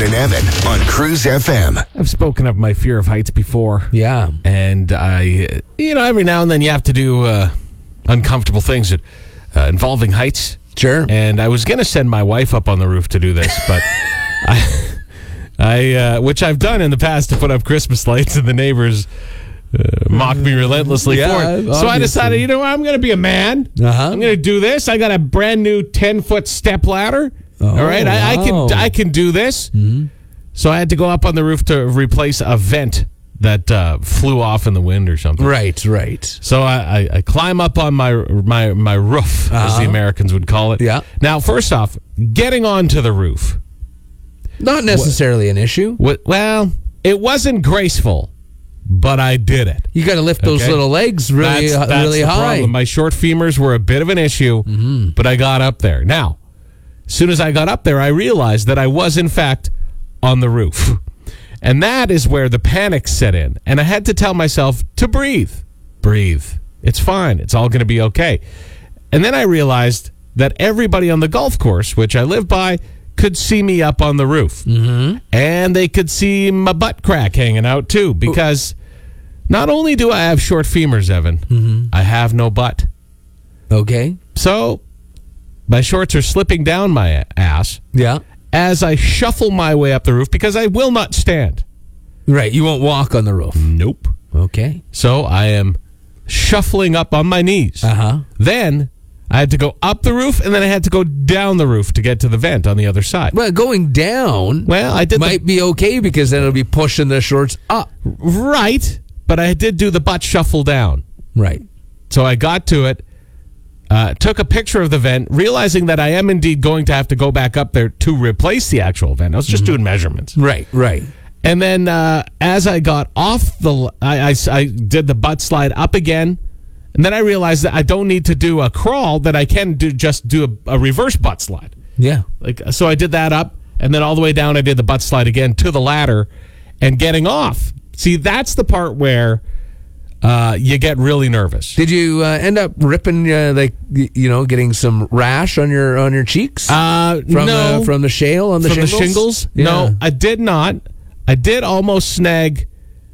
Brad and Evan on Cruise FM. I've spoken of my fear of heights before. Yeah. And I, every now and then you have to do uncomfortable things involving heights. Sure. And I was going to send my wife up on the roof to do this, but I which I've done in the past to put up Christmas lights, and the neighbors mock me relentlessly for it. Obviously. So I decided, I'm going to be a man. I'm going to do this. I got a brand new 10-foot step ladder. All right, I can do this. Mm-hmm. So I had to go up on the roof to replace a vent that flew off in the wind or something. Right. So I climb up on my roof, as the Americans would call it. Yeah. Now, first off, getting onto the roof. Not necessarily an issue. Well, it wasn't graceful, but I did it. You got to lift those little legs really that's really the high. Problem. My short femurs were a bit of an issue, but I got up there. Now, as soon as I got up there, I realized that I was, in fact, on the roof. And that is where the panic set in. And I had to tell myself to breathe. Breathe. It's fine. It's all going to be okay. And then I realized that everybody on the golf course, which I live by, could see me up on the roof. Mm-hmm. And they could see my butt crack hanging out, too. Because not only do I have short femurs, Evan, I have no butt. Okay. So my shorts are slipping down my ass. Yeah. As I shuffle my way up the roof, because I will not stand. Right. You won't walk on the roof. Nope. Okay. So I am shuffling up on my knees. Then I had to go up the roof, and then I had to go down the roof to get to the vent on the other side. Well, going down might be okay, because then it'll be pushing the shorts up. Right. But I did do the butt shuffle down. Right. So I got to it. Took a picture of the vent, realizing that I am indeed going to have to go back up there to replace the actual vent. I was just doing measurements. Right. And then as I got off I did the butt slide up again, and then I realized that I don't need to do a crawl, that I can do a reverse butt slide. Yeah. So I did that up, and then all the way down I did the butt slide again to the ladder, and getting off. See, that's the part where you get really nervous. Did you end up ripping, getting some rash on your cheeks? No. From the shale on the shingles? From the shingles? Yeah. No, I did not. I did almost snag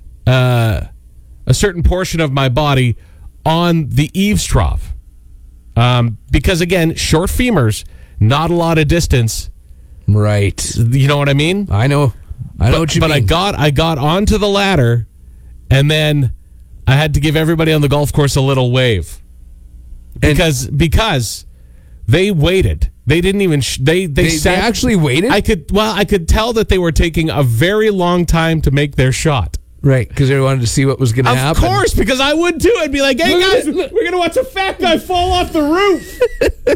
a certain portion of my body on the eaves trough. Because, again, short femurs, not a lot of distance. Right. You know what I mean? I know what you mean. But I got onto the ladder, and then I had to give everybody on the golf course a little wave, because they waited. They didn't even. They actually waited. I could tell that they were taking a very long time to make their shot. Right, because they wanted to see what was going to happen. Of course, because I would too. I'd be like, "Hey guys, we're gonna watch a fat guy fall off the roof."